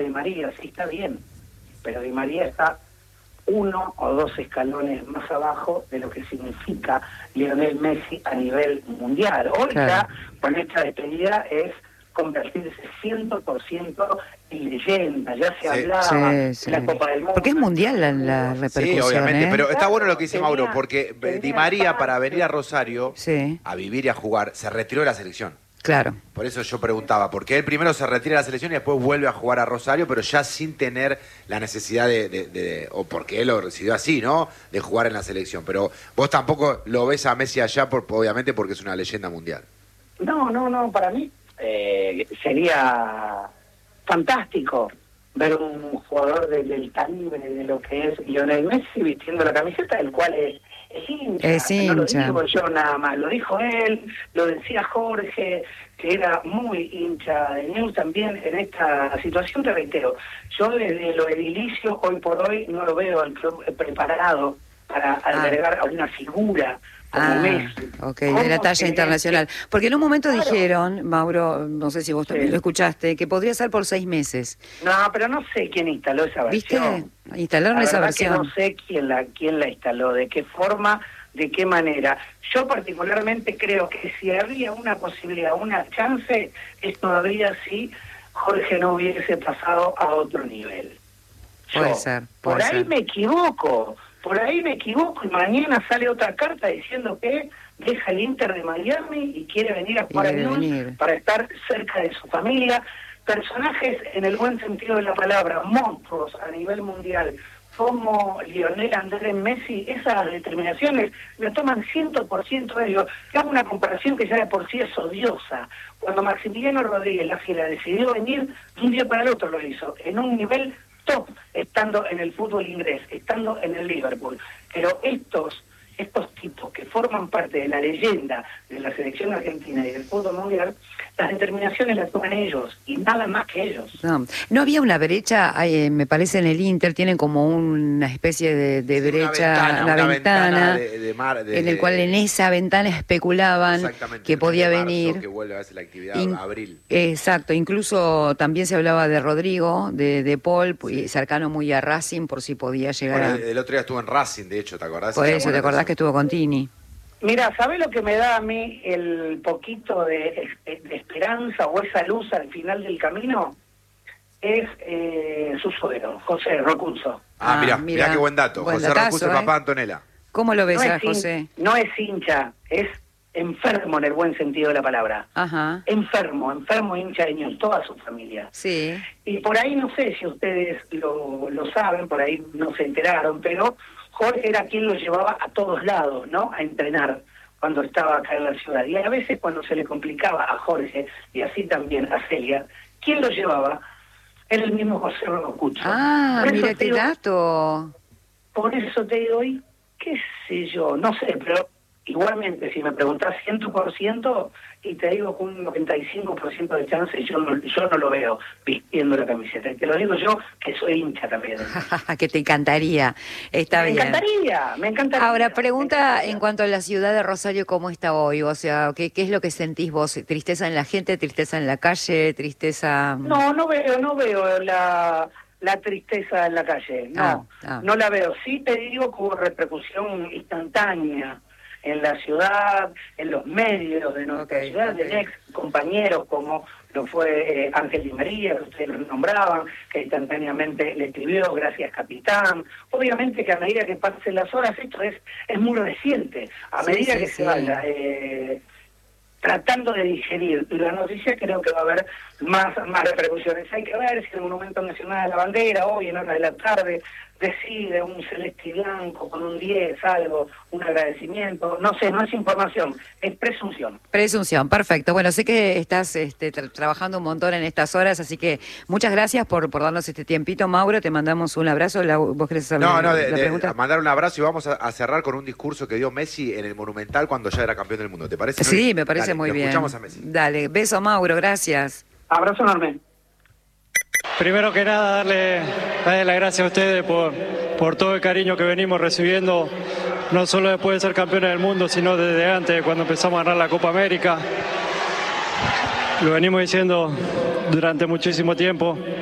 Di María, sí está bien, pero Di María está 1 o 2 escalones más abajo de lo que significa Lionel Messi a nivel mundial. Hoy ya, con esta despedida, es convertirse 100% en leyenda. Ya se hablaba de la Copa del Mundo. Porque es mundial la repercusión. Sí, obviamente, pero está bueno lo que dice Tenía- Mauro, porque Di María, para venir a Rosario, a vivir y a jugar, se retiró de la selección. Claro. Por eso yo preguntaba, porque él primero se retira de la selección y después vuelve a jugar a Rosario, pero ya sin tener la necesidad o porque él lo decidió así, ¿no? De jugar en la selección. Pero vos tampoco lo ves a Messi allá, obviamente porque es una leyenda mundial. No, para mí sería fantástico ver un jugador del calibre de lo que es Lionel Messi vistiendo la camiseta, del cual es hincha. No lo digo yo nada más, lo dijo él, lo decía Jorge, que era muy hincha de News también en esta situación. Te reitero, yo desde lo edilicio hoy por hoy no lo veo al club preparado para albergar a una figura como Messi. De la talla internacional. Porque en un momento dijeron, Mauro, no sé si vos también lo escuchaste, que podría ser por 6 meses. No, pero no sé quién instaló esa versión. ¿Viste? Instalaron esa versión. Que no sé quién la instaló, de qué forma, de qué manera. Yo particularmente creo que si habría una posibilidad, una chance, es todavía si Jorge no hubiese pasado a otro nivel. Puede ser. Por ahí me equivoco y mañana sale otra carta diciendo que deja el Inter de Miami y quiere venir a jugar en News para estar cerca de su familia. Personajes en el buen sentido de la palabra, monstruos a nivel mundial, como Lionel Andrés Messi, esas determinaciones lo toman 100% ellos. Hago una comparación que ya de por sí es odiosa. Cuando Maximiliano Rodríguez La Fiera decidió venir, de un día para el otro lo hizo, en un nivel top, estando en el fútbol inglés, estando en el Liverpool. Pero estos tipos que forman parte de la leyenda de la selección argentina y del fútbol mundial, las determinaciones las toman ellos y nada más que ellos. No había una brecha, me parece en el Inter tienen como una especie de brecha, una ventana en el cual en esa ventana especulaban que podía venir. Que vuelve a veces la actividad abril. Exacto, incluso también se hablaba de Rodrigo, de Paul, cercano muy a Racing, por si podía llegar el otro día estuvo en Racing, de hecho, ¿te acordás? Por eso, ¿te acordás que estuvo con Tini? Mira, ¿sabés lo que me da a mí el poquito de esperanza o esa luz al final del camino? Es su suegro, José Rocuzzo. Mirá qué buen dato. José Rocuzzo, el papá de Antonella. ¿Cómo lo ves José? No es hincha, es enfermo en el buen sentido de la palabra. Enfermo hincha de News, toda su familia. Sí. Y por ahí no sé si ustedes lo saben, por ahí no se enteraron, pero Jorge era quien lo llevaba a todos lados, ¿no? A entrenar cuando estaba acá en la ciudad. Y a veces cuando se le complicaba a Jorge, y así también a Celia, ¿quién lo llevaba? Era el mismo José Rocucho. Mira qué dato. Por eso te digo, y qué sé yo, no sé, pero igualmente, si me preguntás 100%, y te digo con un 95% de chance, yo no lo veo vistiendo la camiseta. Y te lo digo yo, que soy hincha también. Que te encantaría. Está bien. Me encantaría. Ahora, pregunta en cuanto a la ciudad de Rosario, ¿cómo está hoy? O sea, ¿qué es lo que sentís vos? ¿Tristeza en la gente, tristeza en la calle, tristeza...? No veo la tristeza en la calle, no la veo. Sí te digo que hubo repercusión instantánea en la ciudad, en los medios de nuestra ciudad, de ex compañeros como lo fue Ángel Di María, que ustedes lo nombraban, que instantáneamente le escribió, gracias capitán. Obviamente que a medida que pasen las horas, esto es muy reciente, a medida que se vaya tratando de digerir la noticia, creo que va a haber más repercusiones. Hay que ver si el Monumento Nacional de la Bandera, hoy en horas de la tarde, decide un celeste y blanco con un 10, algo, un agradecimiento. No sé, no es información, es presunción. Presunción, perfecto. Bueno, sé que estás trabajando un montón en estas horas, así que muchas gracias por darnos este tiempito, Mauro. Te mandamos un abrazo. ¿Vos querés saber la pregunta? Mandar un abrazo y vamos a cerrar con un discurso que dio Messi en el Monumental cuando ya era campeón del mundo. ¿Te parece? Sí, me parece muy bien. Escuchamos a Messi. Dale, beso, Mauro, gracias. Abrazo enorme. Primero que nada, darle las gracias a ustedes por todo el cariño que venimos recibiendo, no solo después de ser campeones del mundo, sino desde antes, cuando empezamos a ganar la Copa América. Lo venimos diciendo durante muchísimo tiempo.